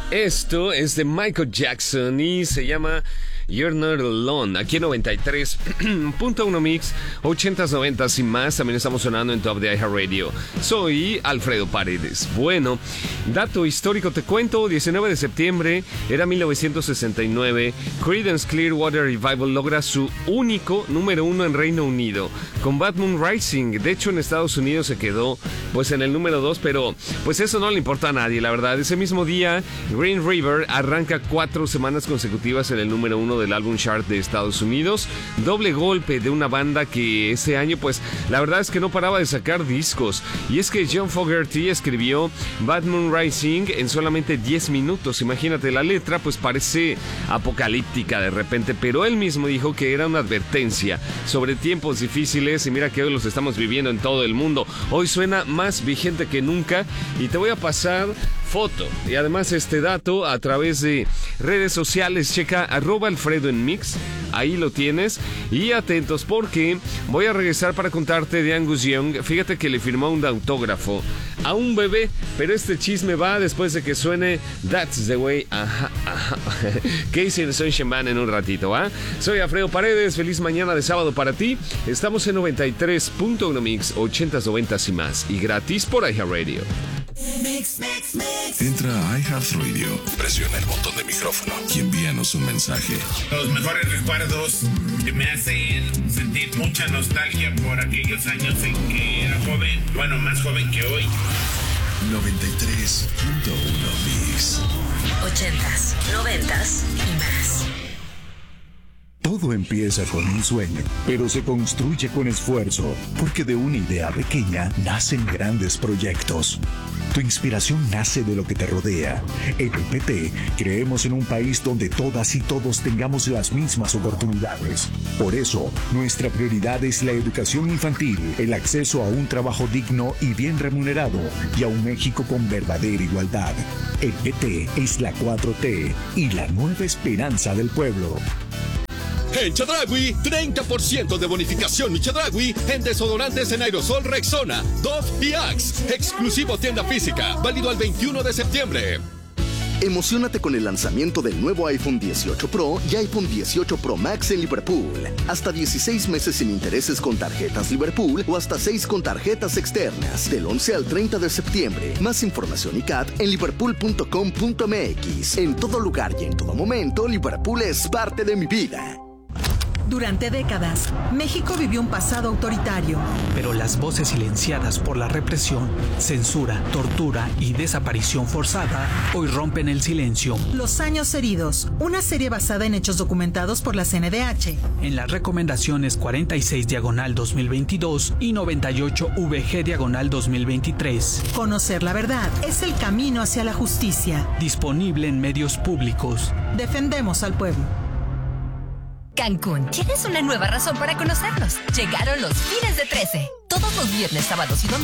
Esto es de Michael Jackson y se llama You're Not Alone. Aquí en 93.1 Mix, 80s, 90s y más. También estamos sonando en Top de iHeartRadio. Soy Alfredo Paredes. Bueno, dato histórico te cuento. 19 de septiembre, era 1969. Creedence Clearwater Revival logra su único número 1 en Reino Unido con Bad Moon Rising. De hecho, en Estados Unidos se quedó pues en el número 2, pero pues eso no le importa a nadie, la verdad. Ese mismo día, Green River arranca 4 semanas consecutivas en el número 1 del álbum chart de Estados Unidos. Doble golpe de una banda que ese año, pues, la verdad es que no paraba de sacar discos. Y es que John Fogerty escribió Bad Moon Rising en solamente 10 minutos. Imagínate, la letra pues parece apocalíptica de repente, pero él mismo dijo que era una advertencia sobre tiempos difíciles y mira que hoy los estamos viviendo en todo el mundo. Hoy suena más vigente que nunca y te voy a pasar foto y además este dato a través de redes sociales. Checa @Alfredo en Mix, ahí lo tienes. Y atentos porque voy a regresar para contarte de Angus Young. Fíjate que le firmó un autógrafo a un bebé, pero este chisme va después de que suene That's the Way. Ajá. Casey and Sunshine Band en un ratito, ¿va? Soy Alfredo Paredes, feliz mañana de sábado para ti. Estamos en 93.1 Mix, 80s, 90s y más, y gratis por iHeartRadio. Entra a iHeartRadio, presiona el botón de micrófono y envíanos un mensaje. Los mejores recuerdos que me hacen sentir mucha nostalgia por aquellos años en que era joven, bueno, más joven que hoy. 93.1 Mix. 80s, 90s y más. Todo empieza con un sueño, pero se construye con esfuerzo, porque de una idea pequeña nacen grandes proyectos. Tu inspiración nace de lo que te rodea. En el PT creemos en un país donde todas y todos tengamos las mismas oportunidades. Por eso, nuestra prioridad es la educación infantil, el acceso a un trabajo digno y bien remunerado, y a un México con verdadera igualdad. El PT es la 4T y la nueva esperanza del pueblo. En Chedraui, 30% de bonificación y Chedraui en desodorantes en aerosol Rexona, Dove y Axe. Exclusivo tienda física, válido al 21 de septiembre. Emociónate con el lanzamiento del nuevo iPhone 18 Pro y iPhone 18 Pro Max en Liverpool. Hasta 16 meses sin intereses con tarjetas Liverpool o hasta 6 con tarjetas externas. Del 11 al 30 de septiembre. Más información y CAT en liverpool.com.mx. En todo lugar y en todo momento, Liverpool es parte de mi vida. Durante décadas, México vivió un pasado autoritario. Pero las voces silenciadas por la represión, censura, tortura y desaparición forzada hoy rompen el silencio. Los años heridos, una serie basada en hechos documentados por la CNDH. En las recomendaciones 46/2022 y 98VG/2023. Conocer la verdad es el camino hacia la justicia. Disponible en medios públicos. Defendemos al pueblo. Cancún, tienes una nueva razón para conocernos. Llegaron los fines de 13. Todos los viernes, sábados y domingos